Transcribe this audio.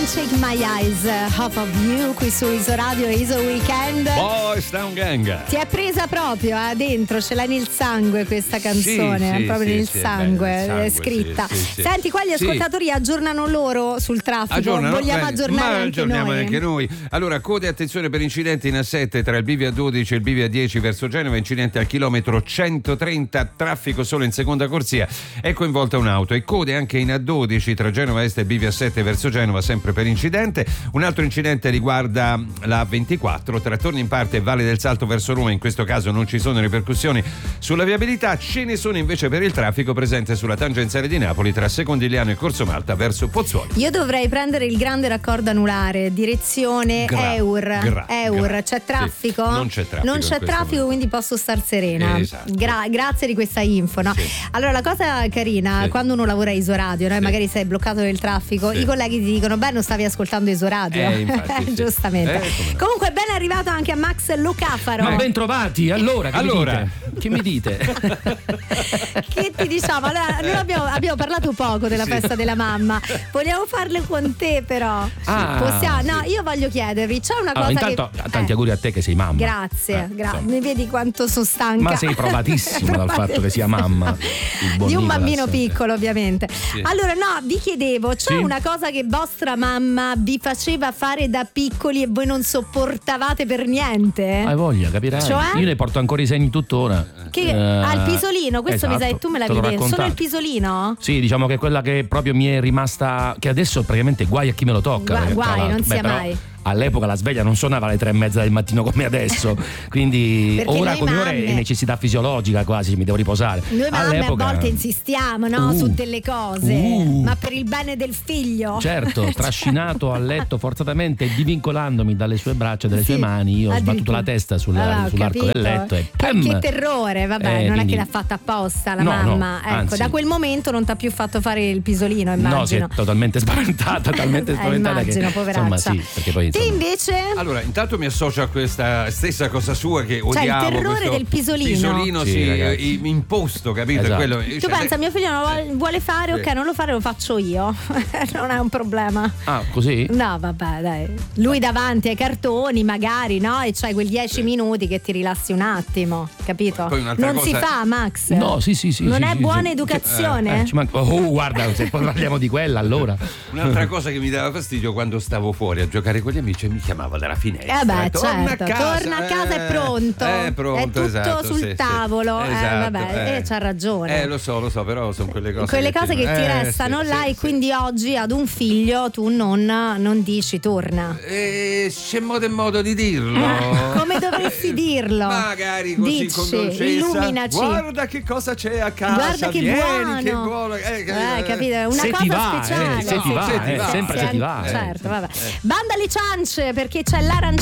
Take My Eyes Off of You qui su Iso Radio e Iso Weekend. Boys Town Gang. Ti è presa proprio dentro, ce l'hai nel sangue questa canzone, sì, è proprio sì, nel sì, sangue, beh, è scritta. sì. Senti, qua gli ascoltatori aggiornano loro sul traffico, vogliamo aggiornare anche noi. Allora, code attenzione per incidenti in A7 tra il bivio A12 e il bivio A10 verso Genova, incidente al chilometro 130, traffico solo in seconda corsia, è coinvolta un'auto, e code anche in A12 tra Genova Est e bivio A7 verso Genova, sempre per incidente. Un altro incidente riguarda la A24 tra Torni in Parte e Valle del Salto verso Roma, in questo caso non ci sono ripercussioni sulla viabilità, ce ne sono invece per il traffico presente sulla tangenziale di Napoli tra Secondigliano e Corso Malta verso Pozzuoli. Io dovrei prendere il grande raccordo anulare direzione Eur. C'è traffico? Sì, non c'è traffico, quindi posso star serena. Esatto. Grazie di questa info, no? Sì. Allora, la cosa carina, quando uno lavora a Iso Radio, no? E magari sei bloccato nel traffico, i colleghi ti dicono: beh, non stavi ascoltando Iso Radio. Infatti, giustamente. No. Comunque è ben arrivato anche a Max Locafaro. Ma ben trovati, allora. Che mi dite? Che ti diciamo? Allora, noi abbiamo parlato poco della festa della mamma. Vogliamo farle con te, però. Possiamo? No, io voglio chiedervi, c'è una cosa intanto, tanti auguri a te che sei mamma. Grazie. Mi vedi quanto sono stanca. Ma sei provatissima dal fatto che sia mamma di un bambino piccolo, ovviamente. Sì. Allora, no, vi chiedevo, c'è una cosa che vostra mamma vi faceva fare da piccoli e voi non sopportavate per niente? Hai voglia, capirai. Cioè? Io ne porto ancora i segni tuttora. Che il pisolino, questo esatto, mi sai, tu me l'avevi detto. Solo il pisolino? Sì, diciamo che è quella che proprio mi è rimasta, che adesso praticamente guai a chi me lo tocca. Guai, non sia mai. All'epoca la sveglia non suonava alle 3:30 del mattino come adesso, quindi perché ora con ore è necessità fisiologica, quasi mi devo riposare. Noi mamme all'epoca, a volte insistiamo, no? Su delle cose, ma per il bene del figlio. Certo, trascinato a letto forzatamente e divincolandomi dalle sue braccia e dalle sue mani, io ho sbattuto la testa sull'arco del letto e che terrore, vabbè, non quindi, è che l'ha fatta apposta la no, mamma. no, ecco, anzi, da quel momento non t'ha più fatto fare il pisolino, immagino. No, si è totalmente spaventata, immagino, che poveraccia. insomma sì, perché poi Te invece? Allora, intanto mi associo a questa stessa cosa sua che odiamo. Il terrore del pisolino. Pisolino imposto, capito? Esatto. Quello, tu pensa, mio figlio non vuole fare, ok, non lo fare, lo faccio io. Non è un problema. Ah, così? No, vabbè, dai. Lui davanti ai cartoni, magari, no? E c'hai quei 10 minuti che ti rilassi un attimo, capito? Non si fa, Max. No, sì. Non è buona educazione? Guarda, se poi parliamo di quella, allora. Un'altra cosa che mi dava fastidio quando stavo fuori a giocare con gli amici e mi chiamava dalla finestra. Torna a casa, è pronto. È pronto, è tutto sul tavolo. Esatto, c'ha ragione. Lo so, però sono quelle cose. Che ti restano là e quindi oggi ad un figlio tu non dici torna. C'è modo di dirlo. Come dovresti dirlo? Magari così con dolcezza. Illuminaci. Guarda che cosa c'è a casa. Guarda che buono. Che buono. Capito? Una se cosa ti va, speciale. se ti va, sempre se ti va. Certo, vabbè. Banda alle ciance, perché c'è l'arancione